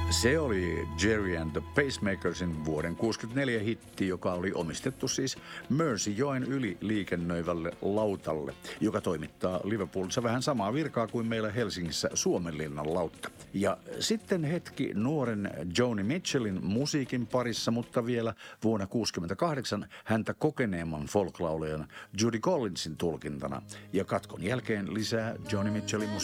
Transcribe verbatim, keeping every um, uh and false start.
Se oli Jerry and the Pacemakersin vuoden kuusikymmentäneljä hitti, joka oli omistettu siis Merseyjoen yli liikennöivälle lautalle, joka toimittaa Liverpoolissa vähän samaa virkaa kuin meillä Helsingissä Suomenlinnan lautta. Ja sitten hetki nuoren Joni Mitchellin musiikin parissa, mutta vielä vuonna kuusikymmentäkahdeksan häntä kokeneemman folklaulajan Judy Collinsin tulkintana. Ja katkon jälkeen lisää Joni Mitchellin musiikkia.